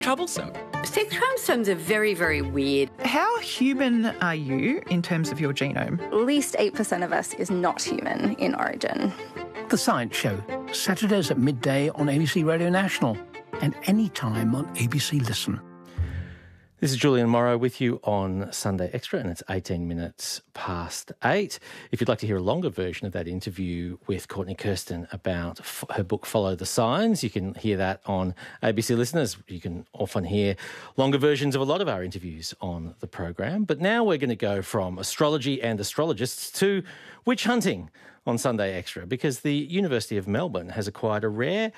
troublesome. Sex chromosomes are very, very weird. How human are you in terms of your genome? At least 8% of us is not human in origin. The Science Show, Saturdays at midday on ABC Radio National and anytime on ABC Listen. This is Julian Morrow with you on Sunday Extra, and it's 18 minutes past 8. If you'd like to hear a longer version of that interview with Courtney Kirsten about her book Follow the Signs, you can hear that on ABC Listeners. You can often hear longer versions of a lot of our interviews on the program. But now we're going to go from astrology and astrologists to witch hunting on Sunday Extra, because the University of Melbourne has acquired a rare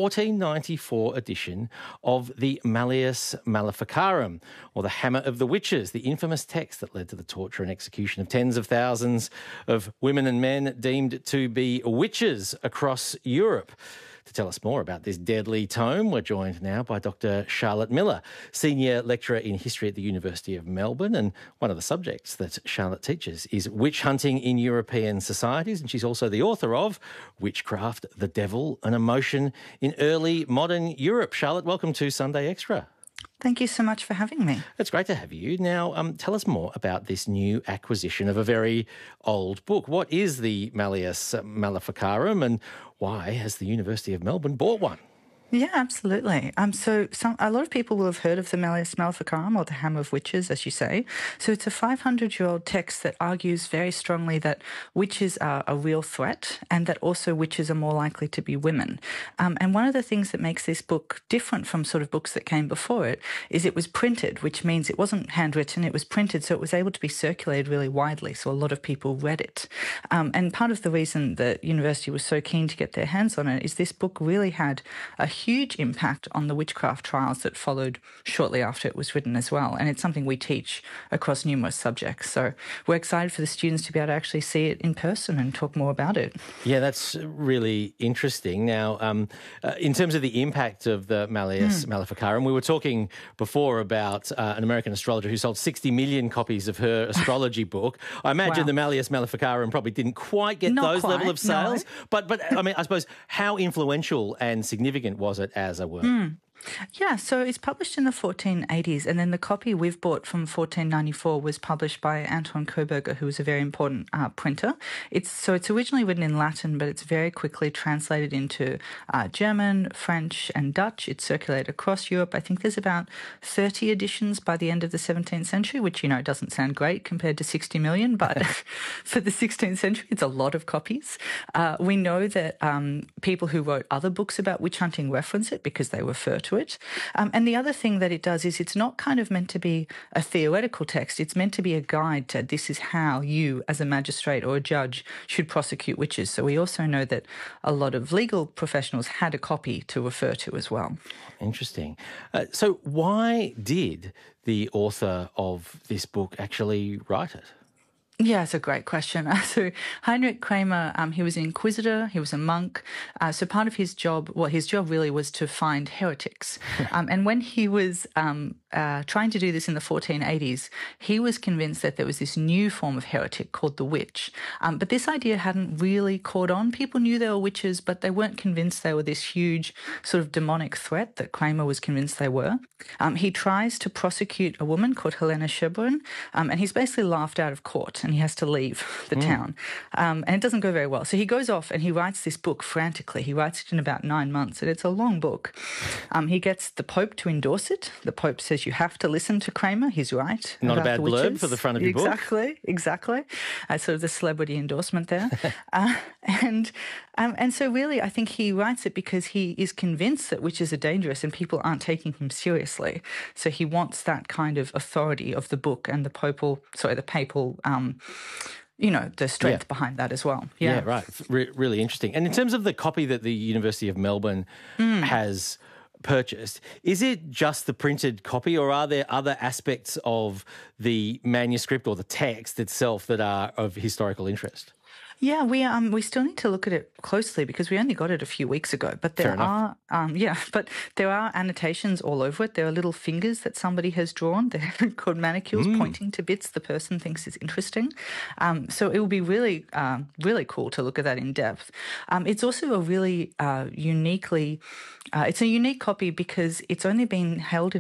1494 edition of the Malleus Maleficarum, or the Hammer of the Witches, the infamous text that led to the torture and execution of tens of thousands of women and men deemed to be witches across Europe. To tell us more about this deadly tome, we're joined now by Dr. Charlotte Miller, Senior Lecturer in History at the University of Melbourne, and one of the subjects that Charlotte teaches is witch hunting in European societies, and she's also the author of Witchcraft, the Devil, an Emotion in Early Modern Europe. Charlotte, welcome to Sunday Extra. Thank you so much for having me. It's great to have you. Now, tell us more about this new acquisition of a very old book. What is the Malleus Maleficarum, and why has the University of Melbourne bought one? Yeah, absolutely. A lot of people will have heard of the Malleus Maleficarum, or the Hammer of Witches, as you say. So it's a 500-year-old text that argues very strongly that witches are a real threat, and that also witches are more likely to be women. And one of the things that makes this book different from sort of books that came before it is it was printed, which means it wasn't handwritten, it was printed, so it was able to be circulated really widely, so a lot of people read it. And part of the reason that university was so keen to get their hands on it is this book really had a huge impact on the witchcraft trials that followed shortly after it was written as well. And it's something we teach across numerous subjects. So we're excited for the students to be able to actually see it in person and talk more about it. Yeah, that's really interesting. Now, in terms of the impact of the Malleus Maleficarum, we were talking before about an American astrologer who sold 60 million copies of her astrology book. I imagine the Malleus Maleficarum probably didn't quite get those level of sales. No. But I mean, I suppose, how influential and significant was it as a work? Yeah, so it's published in the 1480s, and then the copy we've bought from 1494 was published by Anton Koberger, who was a very important printer. It's originally written in Latin, but it's very quickly translated into German, French, and Dutch. It's circulated across Europe. I think there's about 30 editions by the end of the 17th century, which, doesn't sound great compared to 60 million, but for the 16th century, it's a lot of copies. We know that people who wrote other books about witch hunting reference it because they refer to it. And the other thing that it does is it's not kind of meant to be a theoretical text. It's meant to be a guide to this is how you, as a magistrate or a judge, should prosecute witches. So we also know that a lot of legal professionals had a copy to refer to as well. Interesting. So why did the author of this book actually write it? Yeah, it's a great question. So Heinrich Kramer, he was an inquisitor, he was a monk. So part of his job really was to find heretics. And when he was trying to do this in the 1480s, he was convinced that there was this new form of heretic called the witch. But this idea hadn't really caught on. People knew they were witches, but they weren't convinced they were this huge sort of demonic threat that Kramer was convinced they were. He tries to prosecute a woman called Helena Scherbrunn, and he's basically laughed out of court, and he has to leave the town. And it doesn't go very well. So he goes off and he writes this book frantically. He writes it in about 9 months, and it's a long book. He gets the Pope to endorse it. The Pope says you have to listen to Kramer. He's right. Not a bad blurb for the front of your book. Exactly. Sort of the celebrity endorsement there. And so really I think he writes it because he is convinced that witches are dangerous and people aren't taking him seriously. So he wants that kind of authority of the book and the papal the strength behind that as well. Yeah, right. Really interesting. And in terms of the copy that the University of Melbourne has purchased, is it just the printed copy, or are there other aspects of the manuscript or the text itself that are of historical interest? Yeah, we still need to look at it closely because we only got it a few weeks ago. But there are there are annotations all over it. There are little fingers that somebody has drawn. They're called manicures, pointing to bits the person thinks is interesting. So it will be really really cool to look at that in depth. It's also a really it's a unique copy because it's only been held in